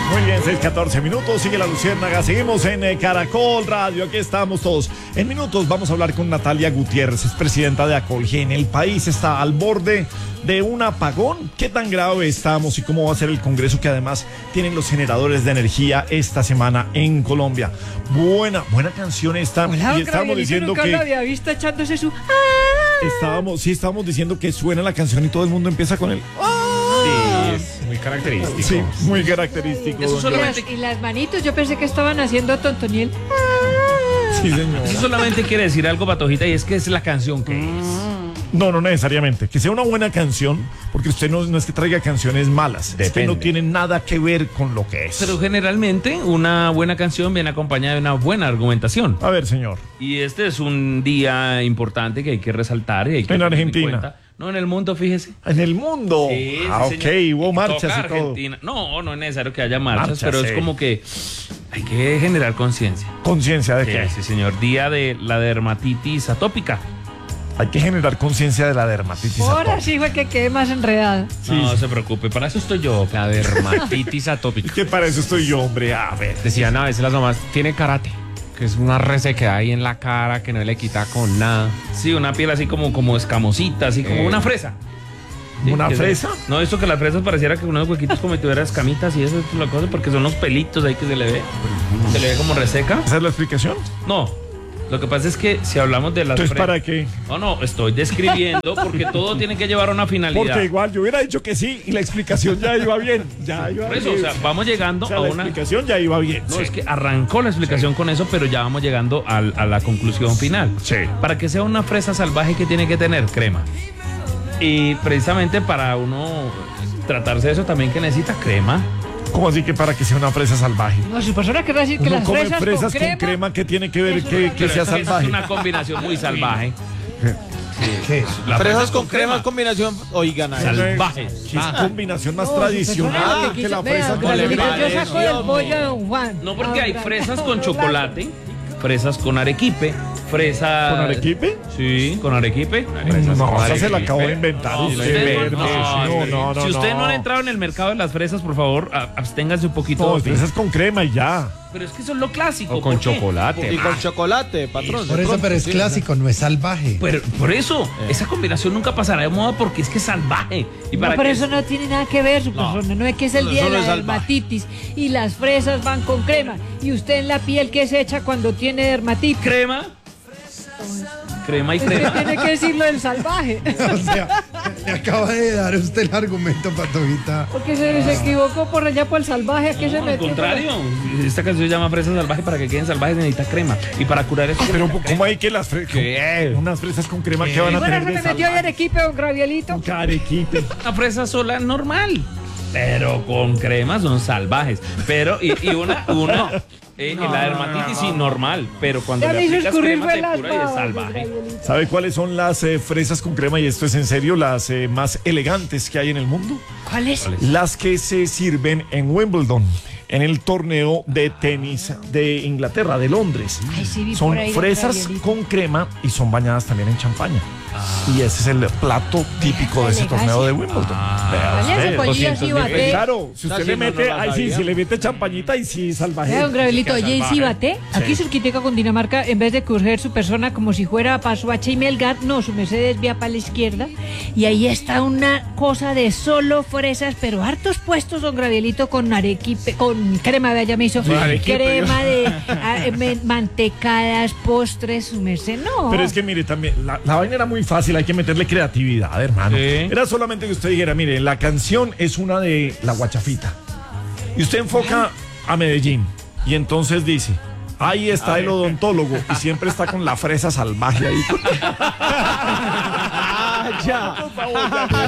Muy bien, 6:14, sigue la Luciérnaga, seguimos en Caracol Radio, aquí estamos todos. En minutos vamos a hablar con Natalia Gutiérrez, es presidenta de Acolgen. El país está al borde de un apagón. ¿Qué tan grave estamos y cómo va a ser el Congreso que además tienen los generadores de energía esta semana en Colombia? Buena canción esta. Hola, y estábamos diciendo nunca que lo había visto echándose su... estábamos diciendo que suena la canción y todo el mundo empieza con el... Sí, es muy característico. Sí, muy característico. Eso solamente... Y las manitos, yo pensé que estaban haciendo Tontoniel. Sí, señor. Eso solamente quiere decir algo, Patojita, y es que es la canción que es. No necesariamente. Que sea una buena canción, porque usted no es que traiga canciones malas. Es que no tiene nada que ver con lo que es. Pero generalmente una buena canción viene acompañada de una buena argumentación. A ver, señor. Y este es un día importante que hay que resaltar. Y hay que en tener Argentina. cuenta. No, en el mundo, fíjese. En el mundo. Sí, Ok, hubo marchas y todo. Argentina. No es necesario que haya marchas, pero sí. es como que hay que generar conciencia. ¿Conciencia de qué? Sí, señor. Día de la dermatitis atópica. Hay que generar conciencia de la dermatitis Ahora atópica. sí fue que quede más enredado. No se preocupe, para eso estoy yo. La dermatitis atópica. Es que para eso estoy yo, hombre. A ver. Decían a veces las mamás, tiene karate, que es una resequedad ahí en la cara que no le quita con nada. Sí, una piel así como escamosita, así como una fresa. Sí, ¿Una fresa? No, esto que las fresas pareciera que unos huequitos como si tuviera escamitas y eso es la cosa, porque son los pelitos ahí que se le ve. Se le ve como reseca. ¿Esa es la explicación? No, lo que pasa es que si hablamos de las Entonces, ¿para qué? No, estoy describiendo porque todo tiene que llevar a una finalidad. Porque igual yo hubiera dicho que sí y la explicación ya iba bien. Por eso, o sea, vamos llegando a la una... explicación ya iba bien. No, sí. es que arrancó la explicación con eso, pero ya vamos llegando a la conclusión final. Sí. Para que sea una fresa salvaje, ¿qué tiene que tener? Crema. Y precisamente para uno tratarse de eso también que necesita crema. ¿Cómo así que para que sea una fresa salvaje? No, si persona querrá decir que Uno las come fresas fresas con crema... ¿qué tiene que ver Eso que Pero sea eso salvaje? Es una combinación muy salvaje. ¿Qué? Las Fresas con crema, combinación, oigan, ahí. salvaje. ¿Qué combinación más No, si tradicional persona que la vea, fresa con Gabrielito, crema? yo saco del pollo de Don Juan. No, porque hay Ahora, fresas con chocolate, fresas con arequipe, fresas... ¿Con arequipe? Sí, con arequipe. No, esa se la acabo de inventar. No, usted, usted verde. No. Si usted no ha entrado en el mercado de las fresas, por favor, absténgase un poquito. No, fresas con crema y ya. Pero es que eso es lo clásico. O con ¿por qué? chocolate. Y con chocolate, patrón. Por eso, pero es clásico, no es salvaje. Pero por eso, esa combinación nunca pasará de moda porque es que es salvaje. Y No, para pero que eso no tiene nada que ver, su persona. No es que es el No, día eso de no la es salvaje. dermatitis y las fresas van con crema. ¿Y usted en la piel qué se echa cuando tiene dermatitis? crema y Usted crema. tiene que decirlo del salvaje. O sea, le acaba de dar usted el argumento, Patojita. Porque se equivocó por allá por el salvaje. ¿A qué se Al metió? contrario, esta canción se llama Fresa Salvaje. Para que queden salvajes necesita crema. Y para curar eso. Pero ¿cómo hay que las fresas? Unas fresas con crema que van a Bueno, tener se de me metió salvaje? en equipo, don Gravielito. Carequipe. Una fresa sola normal. Pero con crema son salvajes. Pero, y la dermatitis sí normal. Pero cuando Ya le me hizo aplicas escurrir crema fue te las cura y es babas, don salvaje. Gravielito. ¿Sabe cuáles son las fresas con crema? Y esto es en serio, las más elegantes que hay en el mundo. ¿Cuál es? Las que se sirven en Wimbledon, en el torneo de tenis de Inglaterra, de Londres. Ay, sí, vi Son por ahí, don fresas Gravielito. con crema y son bañadas también en champaña. Y ese es el plato típico de ese torneo de Wimbledon. Vea Bañarse usted. con Gilles y baté. Claro, si usted Así le no mete, la ahí sí, sabía. si le mete champañita y sí salvaje. Vea, don Gravelito, Queda oye, ¿y si salvaje. bate? Aquí cerquitica con Dinamarca, en vez de coger su persona como si fuera para Suacha y Melgar, no, su Mercedes vía para la izquierda. Y ahí está una cosa de solo fresas, pero hartos puestos, don Gravelito, con arequipe, con crema, vea, ya me hizo. Crema de mantecadas, postres, su merced, no. Pero es que mire, también, la vaina era muy fácil, hay que meterle creatividad, hermano. Sí. Era solamente que usted dijera, mire, la canción es una de La Guachafita. Y usted enfoca a Medellín. Y entonces dice, ahí está el odontólogo. Y siempre está con la fresa salvaje ahí. Ah, ya. Por favor, ya.